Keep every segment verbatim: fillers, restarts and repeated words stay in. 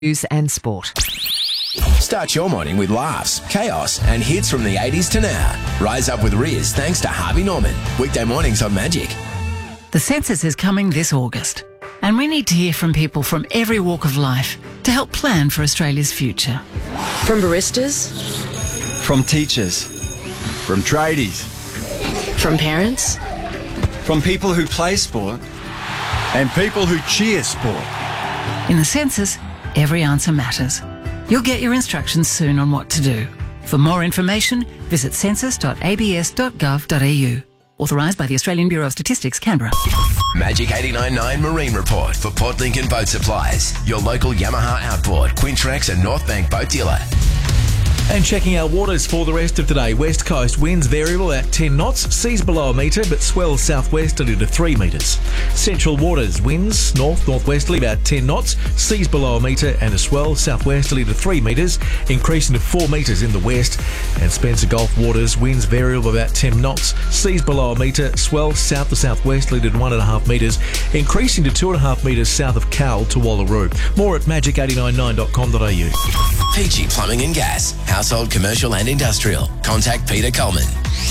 news and sport. Start your morning with laughs, chaos and hits from the eighties to now. Rise up with Riz thanks to Harvey Norman. Weekday mornings on Magic. The census is coming this August, and we need to hear from people from every walk of life to help plan for Australia's future. From baristas, from teachers, from tradies, from parents, from people who play sport, and people who cheer sport. In the census, every answer matters. You'll get your instructions soon on what to do. For more information, visit census dot a b s dot gov dot a u. Authorised by the Australian Bureau of Statistics, Canberra. Magic eighty-nine point nine Marine Report for Port Lincoln Boat Supplies. Your local Yamaha Outboard, Quintrex and North Bank boat dealer. And checking our waters for the rest of today. West coast winds variable at ten knots, seas below a metre, but swells southwesterly to three metres. Central waters winds north northwesterly about ten knots, seas below a metre, and a swell southwesterly to three metres, increasing to four metres in the west. And Spencer Gulf waters winds variable about ten knots, seas below a metre, swell south to southwesterly to one and a half metres, increasing to two and a half metres south of Cowell to Wallaroo. More at magic eight nine nine dot com dot a u. Peachy Plumbing and Gas. Household, commercial and industrial. Contact Peter Coleman.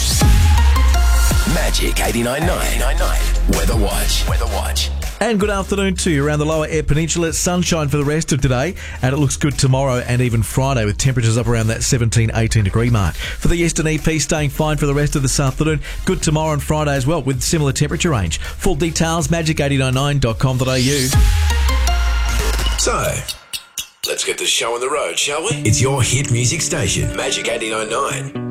Magic eighty-nine point nine. Weather Watch. Weather Watch. And good afternoon to you. Around the lower Eyre Peninsula, sunshine for the rest of today, and it looks good tomorrow and even Friday with temperatures up around that seventeen, eighteen degree mark. For the Eastern E P, staying fine for the rest of this afternoon. Good tomorrow and Friday as well with similar temperature range. Full details, magic eight nine nine dot com dot a u. So, let's get the show on the road, shall we? It's your hit music station, Magic eighty-nine point nine.